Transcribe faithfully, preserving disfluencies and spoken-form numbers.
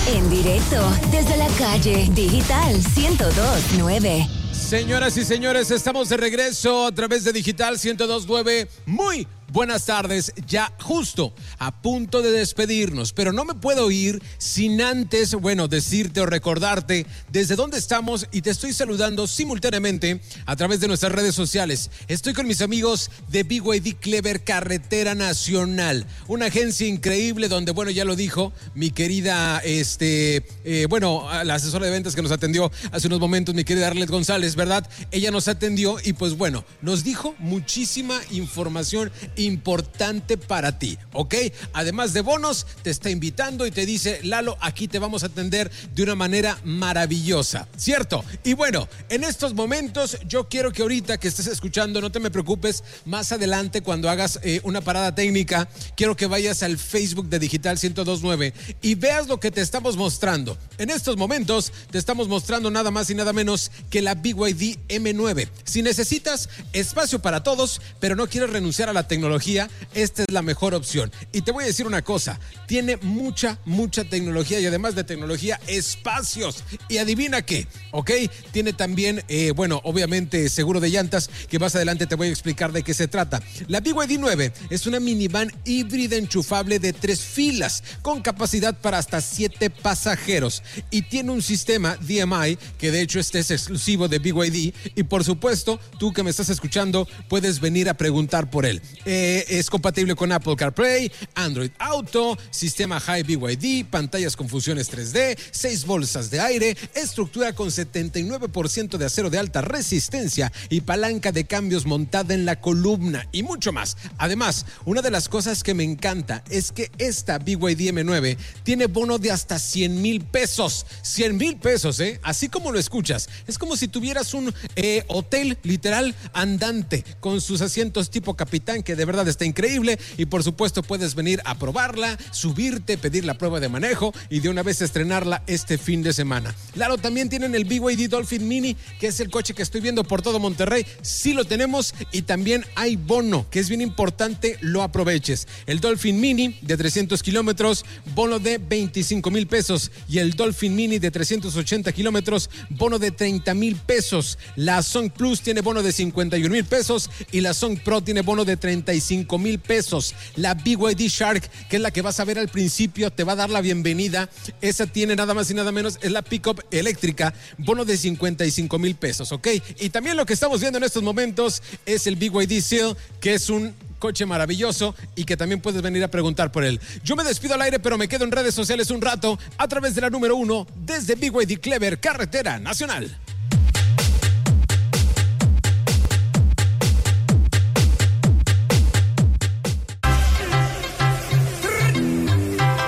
En directo desde la calle Digital ciento dos punto nueve. Señoras y señores, estamos de regreso a través de Digital ciento dos punto nueve. Muy buenas tardes, ya justo a punto de despedirnos, pero no me puedo ir sin antes, bueno, decirte o recordarte desde dónde estamos, y te estoy saludando simultáneamente a través de nuestras redes sociales. Estoy con mis amigos de B Y D Clever Carretera Nacional, una agencia increíble donde, bueno, ya lo dijo mi querida, este, eh, bueno, la asesora de ventas que nos atendió hace unos momentos, mi querida Arlet González, ¿verdad? Ella nos atendió y pues bueno, nos dijo muchísima información importante para ti, ¿ok? Además de bonos, te está invitando y te dice: Lalo, aquí te vamos a atender de una manera maravillosa, ¿cierto? Y bueno, en estos momentos yo quiero que ahorita que estés escuchando, no te me preocupes, más adelante cuando hagas eh, una parada técnica, quiero que vayas al Facebook de Digital ciento dos punto nueve y veas lo que te estamos mostrando. En estos momentos te estamos mostrando nada más y nada menos que la B Y D M nueve. Si necesitas espacio para todos, pero no quieres renunciar a la tecnología, esta es la mejor opción. Y te voy a decir una cosa, tiene mucha, mucha tecnología y además de tecnología, espacios. Y adivina qué, ¿ok? Tiene también, eh, bueno, obviamente seguro de llantas, que más adelante te voy a explicar de qué se trata. La B Y D nueve es una minivan híbrida enchufable de tres filas con capacidad para hasta siete pasajeros y tiene un sistema D M I que de hecho este es exclusivo de B Y D y por supuesto tú que me estás escuchando puedes venir a preguntar por él. Eh, es compatible con Apple CarPlay, Android Auto, sistema High B Y D, pantallas con funciones tres D, seis bolsas de aire, estructura con setenta y nueve por ciento de acero de alta resistencia y palanca de cambios montada en la columna y mucho más. Además, una de las cosas que me encanta es que esta B Y D M nueve tiene bono de hasta cien mil pesos. cien mil pesos, ¿eh? Así como lo escuchas. Es como si tuvieras un eh, hotel literal andante con sus asientos tipo capitán, que de verdad está increíble, y por supuesto puedes venir a probarla, subirte, pedir la prueba de manejo y de una vez estrenarla este fin de semana. Claro, también tienen el B Y D Dolphin Mini, que es el coche que estoy viendo por todo Monterrey. Sí lo tenemos y también hay bono, que es bien importante, lo aproveches. El Dolphin Mini de trescientos kilómetros, bono de veinticinco mil pesos, y el Dolphin Mini de trescientos ochenta kilómetros, bono de treinta mil pesos. La Song Plus tiene bono de cincuenta y un mil pesos y la Song Pro tiene bono de treinta y cinco mil pesos. La B Y D Shark, que es la que vas a ver al principio, te va a dar la bienvenida. Esa tiene nada más y nada menos, es la pickup eléctrica, bono de cincuenta y cinco mil pesos, ¿ok? Y también lo que estamos viendo en estos momentos es el B Y D Seal, que es un coche maravilloso y que también puedes venir a preguntar por él. Yo me despido al aire, pero me quedo en redes sociales un rato a través de la número uno desde B Y D Clever Carretera Nacional.